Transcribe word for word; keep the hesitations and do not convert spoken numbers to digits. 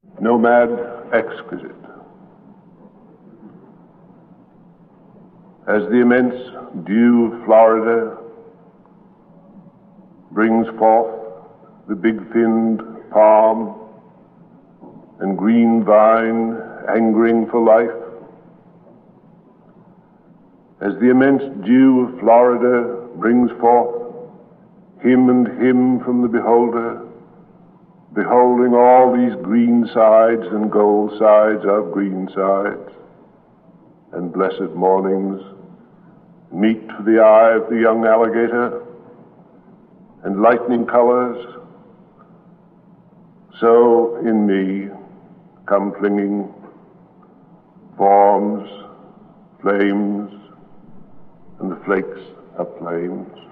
nomad exquisite. As the immense dew of Florida brings forth the big-finned palm and green vine angering for life, as the immense dew of Florida brings forth him and him from the beholder, beholding all these green sides and gold sides of green sides, and blessed mornings, meet to the eye of the young alligator, and lightning colors, so in me come clinging forms, flames, and the flakes of flames.